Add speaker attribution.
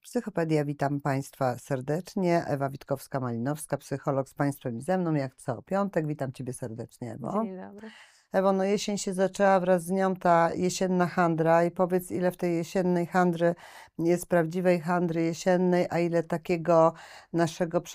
Speaker 1: Psychopedia, witam Państwa serdecznie. Ewa Witkowska-Malinowska, psycholog z Państwem i ze mną, jak co piątek. Witam Ciebie serdecznie, Ewo.
Speaker 2: Dzień dobry.
Speaker 1: Ewo, no jesień się zaczęła, wraz z nią ta jesienna handra i powiedz, ile w tej jesiennej handry jest prawdziwej handry jesiennej, a ile takiego naszego